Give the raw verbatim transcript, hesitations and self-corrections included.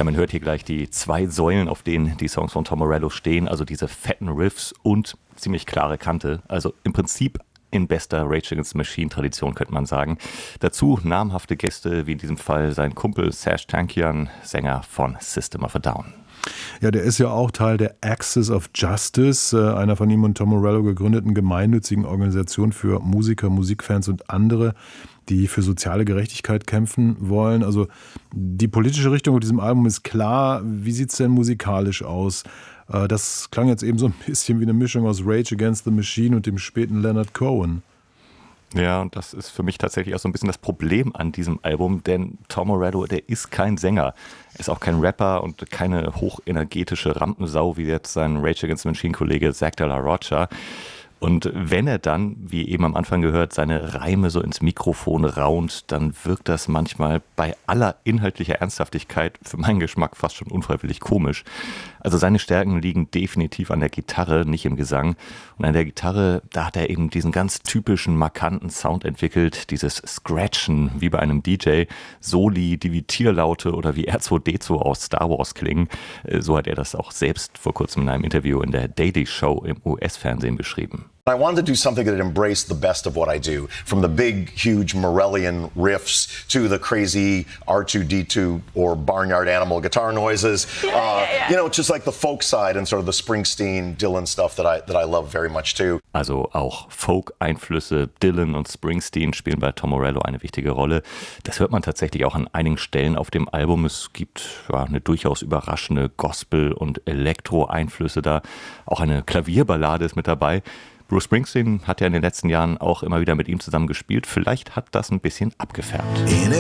Ja, man hört hier gleich die zwei Säulen, auf denen die Songs von Tom Morello stehen, also diese fetten Riffs und ziemlich klare Kante. Also im Prinzip in bester Rage Against the Machine-Tradition, könnte man sagen. Dazu namhafte Gäste, wie in diesem Fall sein Kumpel Serj Tankian, Sänger von System of a Down. Ja, der ist ja auch Teil der Axis of Justice, äh, einer von ihm und Tom Morello gegründeten gemeinnützigen Organisation für Musiker, Musikfans und andere, die für soziale Gerechtigkeit kämpfen wollen. Also die politische Richtung auf diesem Album ist klar. Wie sieht es denn musikalisch aus? Äh, das klang jetzt eben so ein bisschen wie eine Mischung aus Rage Against the Machine und dem späten Leonard Cohen. Ja, und das ist für mich tatsächlich auch so ein bisschen das Problem an diesem Album, denn Tom Morello, der ist kein Sänger. Er ist auch kein Rapper und keine hochenergetische Rampensau wie jetzt sein Rage Against the Machine-Kollege Zack de la Rocha. Und wenn er dann, wie eben am Anfang gehört, seine Reime so ins Mikrofon raunt, dann wirkt das manchmal bei aller inhaltlicher Ernsthaftigkeit für meinen Geschmack fast schon unfreiwillig komisch. Also seine Stärken liegen definitiv an der Gitarre, nicht im Gesang. Und an der Gitarre, da hat er eben diesen ganz typischen, markanten Sound entwickelt, dieses Scratchen wie bei einem D J, Soli, die wie Tierlaute oder wie R zwei D zwei aus Star Wars klingen. So hat er das auch selbst vor kurzem in einem Interview in der Daily Show im U S-Fernsehen beschrieben. I wanted to do something that embraced the best of what I do, from the big, huge Morellian riffs to the crazy R two D two or Barnyard Animal guitar noises. Yeah, uh, yeah, yeah. You know, just like the folk side and sort of the Springsteen, Dylan stuff that I that I love very much too. Also auch Folk-Einflüsse, Dylan und Springsteen spielen bei Tom Morello eine wichtige Rolle. Das hört man tatsächlich auch an einigen Stellen auf dem Album. Es gibt ja, eine durchaus überraschende Gospel- und Elektro-Einflüsse da. Auch eine Klavierballade ist mit dabei. Bruce Springsteen hat ja in den letzten Jahren auch immer wieder mit ihm zusammen gespielt. Vielleicht hat das ein bisschen abgefärbt. In